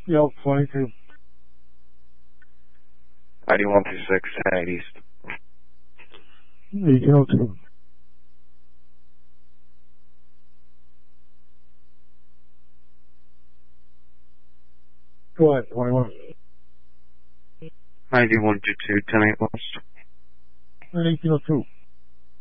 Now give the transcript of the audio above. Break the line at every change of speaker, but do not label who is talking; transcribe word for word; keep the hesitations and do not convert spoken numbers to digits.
Yelp twenty-two.
ninety-one two six, ten eight East.
eighteen oh two. Go ahead, twenty-one.
ninety-one two two, ten eight West.
eighteen oh two.